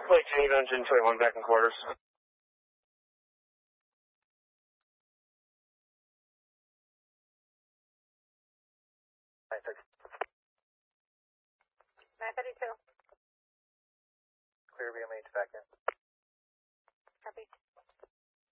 Plate Geneva, engine 21 back in quarters. 932. Clear VMH back in. Copy.